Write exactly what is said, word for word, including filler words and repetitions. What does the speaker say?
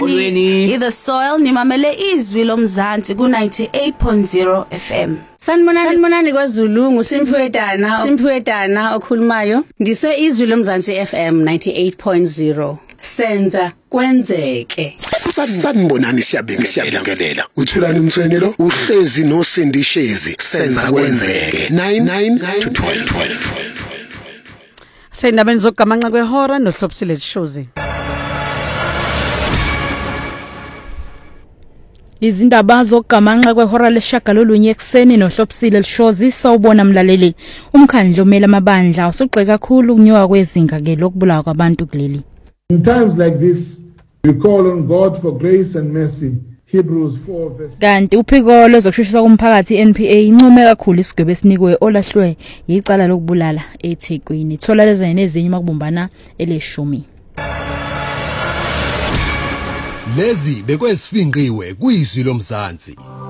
The Soil nimamele izwi lomzansi ku ninety-eight point zero F M. Sanibonani sanibonani kwaZulu nguSimphuedana Simphuedana okhulumayo ndise izwi lomzansi F M ninety-eight point zero. Senza kwenzeke. Sanibonani siyabingelela uthulani umthwenelo uhlezi nosindishezi senza kwenzeke nine to twelve. Sendabeni zokugamanxa kwehora nohlopsile Lishozi. Izindaba zokugamanxa kwehora leshagalolunye ekseni nohlopsile Lishozi sawubona mlaleli. Umkhandlo omela amabandla usugxeka kakhulu ukunyuka kwezinga ke lokubulawa kwabantu kuleli. In times like this, we call on God for grace and mercy. Hebrews four verse. Kanti uphiko lozokusheshisa kumphakathi N P A incume kakhulu isigwebo esinikwe olahlwe icala lokubulala eThekwini. Thola lezene nezinye makubumbana eleshumi. Lezi bekwesifinqiwe kuyizwi lomzansi.